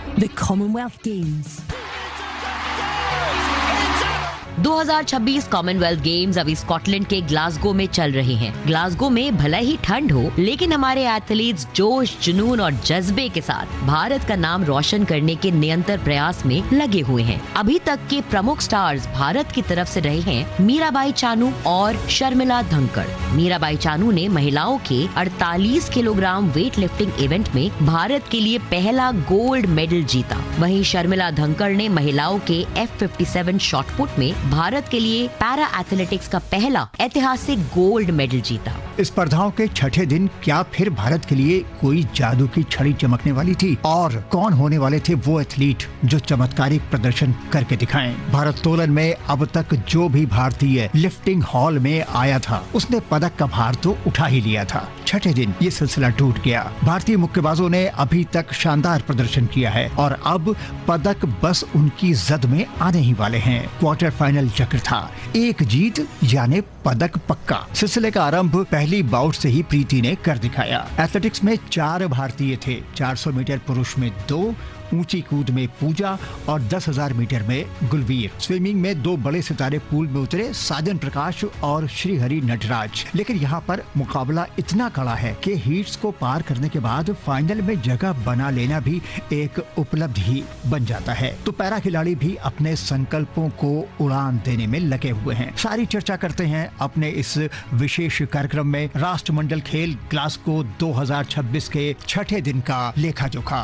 The Commonwealth Games. 2026 Commonwealth games अभी Scotland के Glasgow में चल रहे हैं। ग्लासगो में भले ही ठंड हो, लेकिन हमारे एथलीट्स जोश, जुनून और जज्बे के साथ भारत का नाम रोशन करने के निरंतर प्रयास में लगे हुए हैं। अभी तक के प्रमुख स्टार्स भारत की तरफ से रहे हैं मीराबाई चानू और शर्मिला धनखड़। मीराबाई चानू ने महिलाओं के 48 किलोग्राम वेट लिफ्टिंग इवेंट में भारत के लिए पहला गोल्ड मेडल जीता। वहीं शर्मिला धनखड़ ने महिलाओं के F57 शॉटपुट में भारत के लिए पैरा एथलेटिक्स का पहला ऐतिहासिक गोल्ड मेडल जीता। स्पर्धाओं के छठे दिन क्या फिर भारत के लिए कोई जादू की छड़ी चमकने वाली थी? और कौन होने वाले थे वो एथलीट जो चमत्कारिक प्रदर्शन करके दिखाएं? भारोत्तोलन में अब तक जो भी भारतीय लिफ्टिंग हॉल में आया था, उसने पदक का भार तो उठा ही लिया था। छठे दिन ये सिलसिला टूट गया। भारतीय मुक्केबाजों ने अभी तक शानदार प्रदर्शन किया है और अब पदक बस उनकी जद में आने ही वाले हैं। क्वार्टर फाइनल चक्र था, एक जीत यानी पदक पक्का। सिलसिले का आरंभ पहली बाउट से ही प्रीति ने कर दिखाया। एथलेटिक्स में 4 भारतीय थे। 400 मीटर पुरुष में 2, ऊंची कूद में पूजा और 10,000 मीटर में गुलवीर। स्विमिंग में 2 बड़े सितारे पूल में उतरे, साजन प्रकाश और श्रीहरि नटराज। लेकिन यहाँ पर मुकाबला इतना कड़ा है कि हीट्स को पार करने के बाद फाइनल में जगह बना लेना भी एक उपलब्धि ही बन जाता है। तो पैरा खिलाड़ी भी अपने संकल्पों को उड़ान देने में लगे हुए हैं। सारी चर्चा करते हैं अपने इस विशेष कार्यक्रम में राष्ट्रमंडल खेल ग्लासगो 2026 के छठे दिन का लेखा जोखा।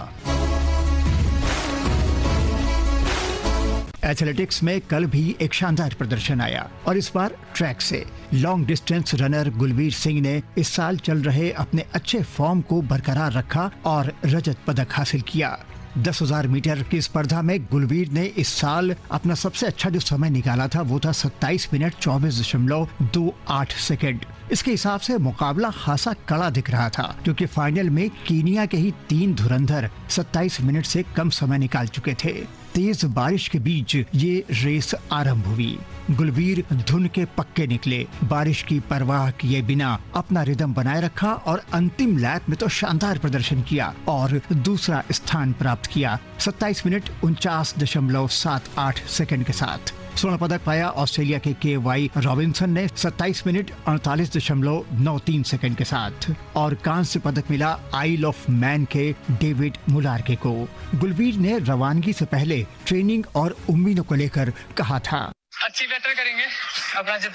एथलेटिक्स में कल भी एक शानदार प्रदर्शन आया और इस बार ट्रैक से। Long distance runner Gulveer Singh ने इस साल चल रहे अपने अच्छे फॉर्म को बरकरार रखा और रजत पदक हासिल किया। 10,000 मीटर की स्पर्धा में गुलवीर ने इस साल अपना सबसे अच्छा जो समय निकाला था वो था 27 मिनट 24.28 सेकेंड। इसके हिसाब से मुकाबला खासा कड़ा दिख रहा था, क्योंकि फाइनल में कीनिया के ही 3 धुरंधर 27 मिनट से कम समय निकाल चुके थे। तेज बारिश के बीच ये रेस आरंभ हुई। गुलवीर धुन के पक्के निकले, बारिश की परवाह किए बिना अपना रिदम बनाए रखा और अंतिम लैप में तो शानदार प्रदर्शन किया और दूसरा स्थान प्राप्त किया 27 मिनट 49.78 सेकंड के साथ। स्वर्ण पदक पाया ऑस्ट्रेलिया के KY रॉबिन्सन ने 27 मिनट 48.93 सेकंड के साथ और कांस्य पदक मिला आइल ऑफ मैन के डेविड मुलारके को। गुलवीर ने रवानगी से पहले ट्रेनिंग और उम्मीदों को लेकर कहा था, अच्छी बेहतर करेंगे अपना